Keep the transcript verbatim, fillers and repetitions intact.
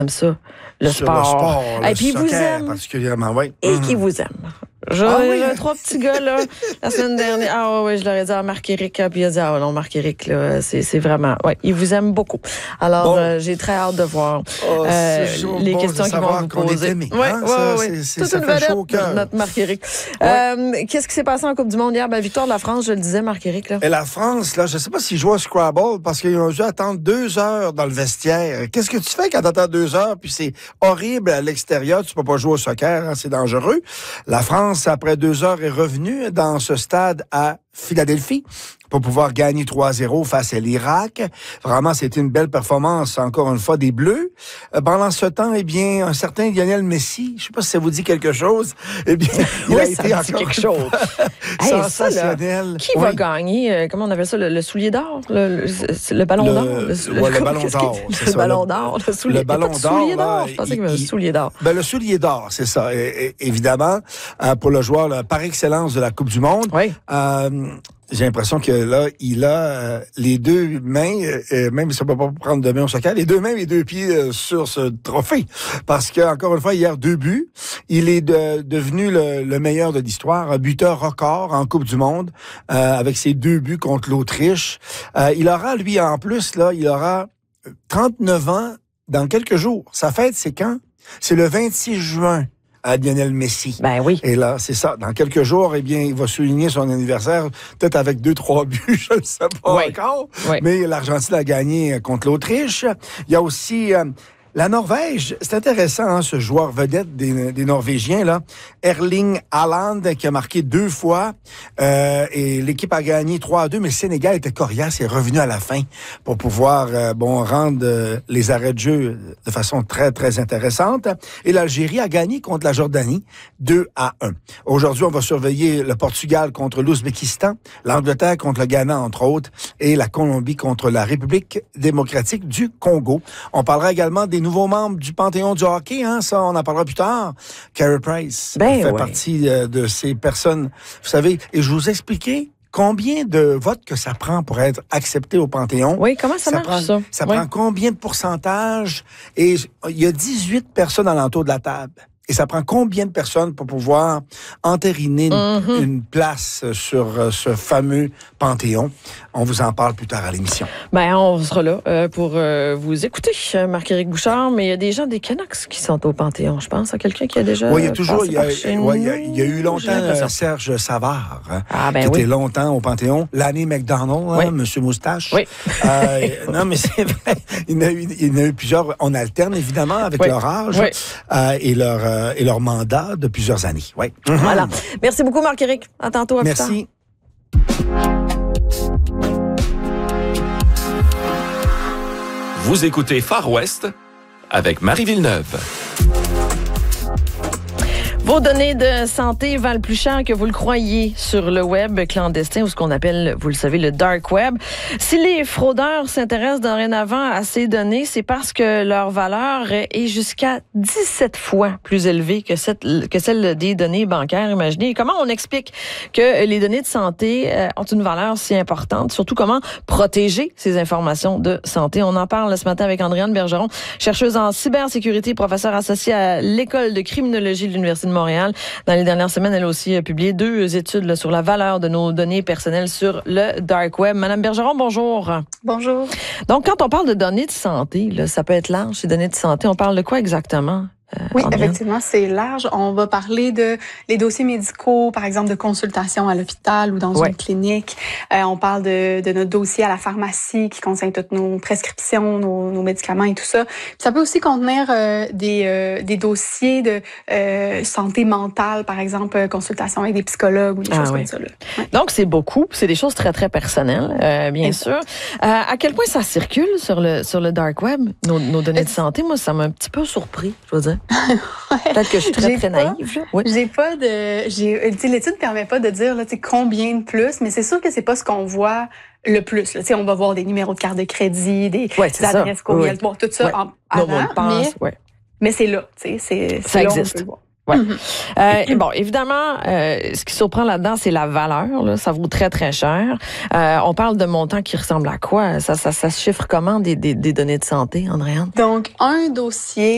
ça, le Sur sport. le sport, Et le puis il vous soccer aime. particulièrement, oui. Et Mmh. qui vous aime. J'ai Ah oui? trois petits gars, là, la semaine dernière. Ah oui, je leur ai dit à Marc-Éric, puis il a dit, ah non, Marc-Éric, là, c'est, c'est vraiment, ouais, il vous aime beaucoup. Alors, bon. euh, j'ai très hâte de voir oh, euh, les bon questions qu'ils vont vous qu'on poser. Est aimé, ouais, hein? ouais, ça, ouais. C'est, c'est, Toute ça une fait vedette, chaud au cœur. notre Marc-Éric. Ouais. Euh, qu'est-ce qui s'est passé en Coupe du Monde hier? Ben, victoire de la France, je le disais, Marc-Éric, là. Et la France, là, je ne sais pas s'ils jouent au Scrabble parce qu'ils ont dû attendre deux heures dans le vestiaire. Qu'est-ce que tu fais quand tu attends deux heures puis c'est horrible à l'extérieur? Tu peux pas jouer au soccer, hein, c'est dangereux. La France, après deux heures, est revenue dans ce stade à Philadelphie pour pouvoir gagner trois à zéro face à l'Irak. Vraiment, c'était une belle performance, encore une fois, des Bleus. Euh, pendant ce temps, eh bien, un certain Lionel Messi, je ne sais pas si ça vous dit quelque chose, eh bien, il oui, a ça été me dit encore quelque chose. Hey, sensationnel. Ça, là, qui oui. va gagner, euh, comment on appelle ça, le, le soulier d'or? Le, le, le ballon le, d'or? Le, ouais, le ballon d'or. C'est le ça, ballon d'or. Le, soulier, le ballon d'or. soulier d'or. Là, Je pensais il, qu'il y avait un soulier d'or. Ben, le soulier d'or, c'est ça. Et, et, évidemment, euh, pour le joueur là, par excellence de la Coupe du Monde. Oui. Euh, J'ai l'impression que là, il a euh, les deux mains, euh, même si on ne peut pas prendre de main au soccer, les deux mains, les deux pieds euh, sur ce trophée. Parce que, encore une fois, hier, deux buts. Il est de, devenu le, le meilleur de l'histoire, un buteur record en Coupe du Monde, euh, avec ses deux buts contre l'Autriche. Euh, il aura, lui, en plus, là, il aura trente-neuf ans dans quelques jours. Sa fête, c'est quand? C'est le vingt-six juin. À Lionel Messi. Ben oui. Et là, c'est ça. Dans quelques jours, eh bien, il va souligner son anniversaire, peut-être avec deux, trois buts, je ne sais pas oui. encore. Oui. Mais l'Argentine a gagné contre l'Autriche. Il y a aussi euh, la Norvège. C'est intéressant, hein, ce joueur vedette des, des Norvégiens, là. Erling Haaland, qui a marqué deux fois. Euh, et l'équipe a gagné trois à deux, mais le Sénégal était coriace et est revenu à la fin pour pouvoir, euh, bon, rendre euh, les arrêts de jeu de façon très, très intéressante. Et l'Algérie a gagné contre la Jordanie deux à un. Aujourd'hui, on va surveiller le Portugal contre l'Ouzbékistan, l'Angleterre contre le Ghana, entre autres, et la Colombie contre la République démocratique du Congo. On parlera également des nouveaux membres du Panthéon du hockey, hein, ça, on en parlera plus tard. Carey Price ben fait ouais. partie euh, de ces personnes, vous savez, et je vous expliquais combien de votes que ça prend pour être accepté au Panthéon. Oui, comment ça, ça marche, prend, ça? Ça oui. prend combien de pourcentage? Et il y a dix-huit personnes alentour de la table. Et ça prend combien de personnes pour pouvoir entériner une, mm-hmm. une place sur euh, ce fameux Panthéon? On vous en parle plus tard à l'émission. Ben, on sera là euh, pour euh, vous écouter, Marc-Éric Bouchard, mais il y a des gens des Canucks qui sont au Panthéon, je pense. À quelqu'un qui a déjà Oui, il y a toujours, il y a, ouais, il y a, il y a eu longtemps euh, Serge Savard, hein, ah, ben qui oui. était longtemps au Panthéon. L'année McDonald, oui. hein, Monsieur Moustache. Oui. euh, non, mais c'est vrai. Il y en a eu, il y en a eu plusieurs. On alterne, évidemment, avec oui. leur âge oui. euh, et, leur, euh, et leur mandat de plusieurs années. Oui. Voilà. Merci beaucoup, Marc-Éric. À tantôt. À Merci. Plus tard. Vous écoutez Far West avec Marie Villeneuve. Vos données de santé valent plus cher que vous le croyez sur le web clandestin ou ce qu'on appelle, vous le savez, le dark web. Si les fraudeurs s'intéressent dorénavant à ces données, c'est parce que leur valeur est jusqu'à dix-sept fois plus élevée que, cette, que celle des données bancaires. Imaginez comment on explique que les données de santé ont une valeur si importante, surtout comment protéger ces informations de santé. On en parle ce matin avec Andréane Bergeron, chercheuse en cybersécurité, professeure associée à l'École de criminologie de l'Université de Montréal. Dans les dernières semaines, elle a aussi publié deux études là, sur la valeur de nos données personnelles sur le dark web. Madame Bergeron, bonjour. Bonjour. Donc, quand on parle de données de santé, là, ça peut être large, ces données de santé. On parle de quoi exactement? Euh, oui, Andréane? Effectivement, c'est large. On va parler de les dossiers médicaux, par exemple de consultation à l'hôpital ou dans ouais. une clinique. Euh, on parle de, de notre dossier à la pharmacie qui contient toutes nos prescriptions, nos, nos médicaments et tout ça. Puis ça peut aussi contenir euh, des, euh, des dossiers de euh, santé mentale, par exemple euh, consultation avec des psychologues ou des ah, choses oui. comme ça. Là. Ouais. Donc, c'est beaucoup. C'est des choses très, très personnelles, euh, bien sûr. Euh, à quel point ça circule sur le, sur le dark web, nos, nos données de santé? Moi, ça m'a un petit peu surpris, je veux dire. ouais. Peut-être que je suis très, j'ai très pas, naïve. Oui. J'ai pas de... J'ai, l'étude ne permet pas de dire là, combien de plus, mais c'est sûr que c'est pas ce qu'on voit le plus. Là. On va voir des numéros de carte de crédit, des, ouais, des adresses courriel, oui. bon, tout ça ouais. en, avant, non, on le pense, mais, ouais. mais c'est là. C'est, c'est ça là existe. On peut le voir. Ouais. Mm-hmm. Euh, bon, évidemment, euh, ce qui surprend là-dedans, c'est la valeur. Là. Ça vaut très, très cher. Euh, on parle de montants qui ressemblent à quoi? Ça, ça, ça se chiffre comment, des, des, des données de santé, Andréane? Donc, un dossier